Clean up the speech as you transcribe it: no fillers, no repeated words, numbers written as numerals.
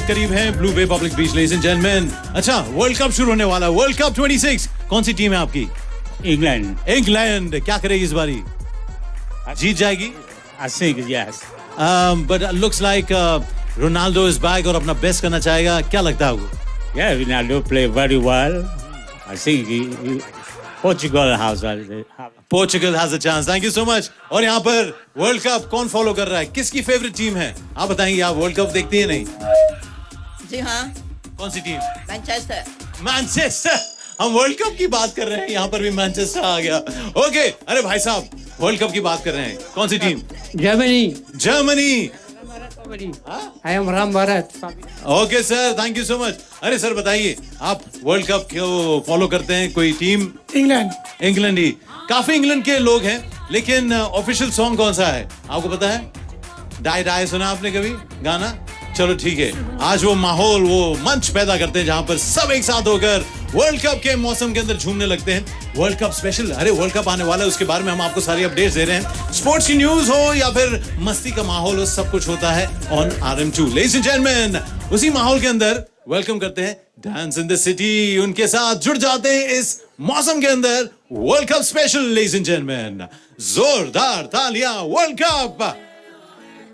करीब हैं blue bay public beach ladies and gentleman. अच्छा, वर्ल्ड कप शुरू होने वाला है, वर्ल्ड कप 26। कौन सी टीम है आपकी? इंग्लैंड। इंग्लैंड क्या करेगी इस बारी? जीत जाएगी? I think yes. But looks like Ronaldo is back और अपना बेस्ट करना चाहेगा, क्या लगता है आपको? Yeah, Ronaldo play very well. I think Portugal has Portugal has a chance. Thank you so much. और यहाँ पर वर्ल्ड कप कौन फॉलो कर रहा है? किसकी फेवरेट टीम है? आप बताएंगे, आप वर्ल्ड कप देखती है नहीं? जी हाँ, कौन सी टीम? मैनचेस्टर। मैनचेस्टर। हम वर्ल्ड कप की बात कर रहे हैं, यहाँ पर भी मैनचेस्टर आ गया। ओके, अरे भाई साहब, वर्ल्ड कप की बात कर रहे हैं, कौन सी team? Germany. Germany. I am Ram Bharat. Okay sir, thank you so much. अरे सर बताइए, आप वर्ल्ड कप क्यों फॉलो करते हैं? कोई टीम? इंग्लैंड। इंग्लैंड ही। काफी इंग्लैंड के लोग हैं, लेकिन ऑफिशियल सॉन्ग कौन सा है आपको पता है? डाई डाई सुना आपने कभी गाना? चलो ठीक है, आज वो माहौल, वो मंच पैदा करते हैं जहां पर सब एक साथ होकर वर्ल्ड कप के मौसम के अंदर झूमने लगते हैं। वर्ल्ड कप स्पेशल, अरे वर्ल्ड कप आने वाला है, उसके बारे में हम आपको सारी अपडेट्स दे रहे हैं। स्पोर्ट्स की न्यूज हो या फिर मस्ती का माहौल हो, सब कुछ होता है on RM2। Ladies and gentleman, उसी माहौल के अंदर वेलकम करते हैं डांस इन द सिटी। उनके साथ जुड़ जाते हैं इस मौसम के अंदर world cup special. Ladies and gentleman, जोरदार तालियां। World cup